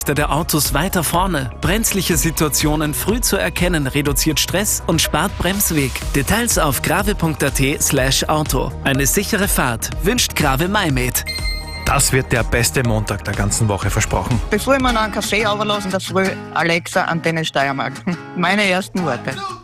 der Autos weiter vorne. Brenzliche Situationen früh zu erkennen, reduziert Stress und spart Bremsweg. Details auf grave.at/auto. Eine sichere Fahrt wünscht Grave Maimed. Das wird der beste Montag der ganzen Woche, versprochen. Bevor ich mir noch einen Kaffee runterlasse in der Früh, Alexa, Antenne Steiermark. Meine ersten Worte.